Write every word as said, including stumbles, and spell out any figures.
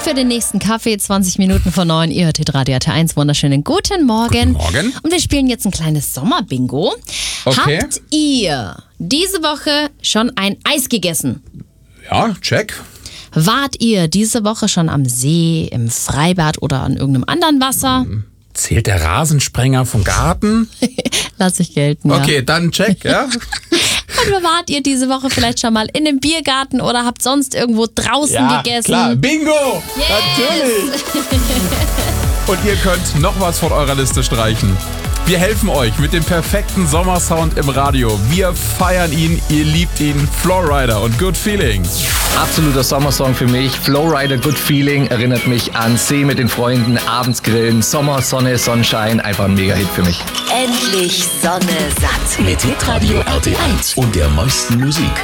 Zeit für den nächsten Kaffee, zwanzig Minuten vor neun. Ihr hört Hitradio R T eins. Wunderschönen guten Morgen. Guten Morgen. Und wir spielen jetzt ein kleines Sommerbingo. Okay. Habt ihr diese Woche schon ein Eis gegessen? Ja, check. Wart ihr diese Woche schon am See, im Freibad oder an irgendeinem anderen Wasser? Zählt der Rasensprenger vom Garten? Lass ich gelten, ja. Okay, dann check, ja. Und wart ihr diese Woche vielleicht schon mal in einem Biergarten oder habt sonst irgendwo draußen ja, gegessen? klar. Bingo! Yes. Natürlich! Und ihr könnt noch was von eurer Liste streichen. Wir helfen euch mit dem perfekten Sommersound im Radio. Wir feiern ihn, ihr liebt ihn. Flowrider und Good Feeling. Absoluter Sommersong für mich. Flowrider Good Feeling erinnert mich an See mit den Freunden, abends grillen, Sommer, Sonne, Sonnenschein. Einfach ein Mega-Hit für mich. Endlich Sonne satt. Mit Hitradio R T eins und der meisten Musik.